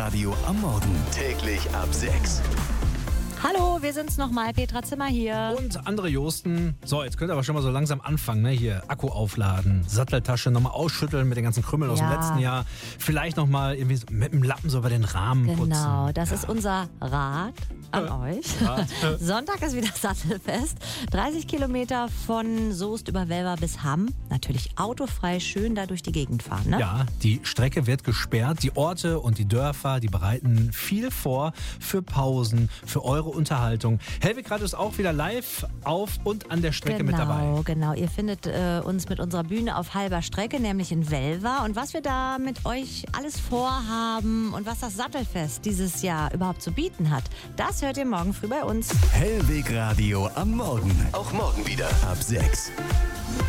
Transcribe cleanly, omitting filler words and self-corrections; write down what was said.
Radio am Morgen. Täglich ab 6. Hallo, wir sind's nochmal, Petra Zimmer hier. Und André Josten. So, jetzt könnt ihr aber schon mal so langsam anfangen, ne? Hier, Akku aufladen, Satteltasche nochmal ausschütteln mit den ganzen Krümmeln aus dem letzten Jahr. Vielleicht nochmal irgendwie so mit dem Lappen so über den Rahmen putzen. Genau, das ist unser Rat an euch. Sonntag ist wieder Sattelfest. 30 Kilometer von Soest über Welver bis Hamm. Natürlich autofrei schön da durch die Gegend fahren, ne? Ja, die Strecke wird gesperrt. Die Orte und die Dörfer, die bereiten viel vor für Pausen, für eure Unterhaltung. Hellweg Radio ist auch wieder live auf und an der Strecke mit dabei. Genau. Ihr findet uns mit unserer Bühne auf halber Strecke, nämlich in Welver. Und was wir da mit euch alles vorhaben und was das Sattelfest dieses Jahr überhaupt zu bieten hat, das hört ihr morgen früh bei uns. Hellweg Radio am Morgen. Auch morgen wieder ab 6.